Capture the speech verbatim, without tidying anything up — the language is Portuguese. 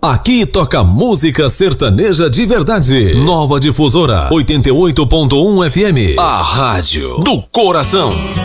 Aqui toca música sertaneja de verdade. Nova Difusora, oitenta e oito ponto um F M. A rádio do coração.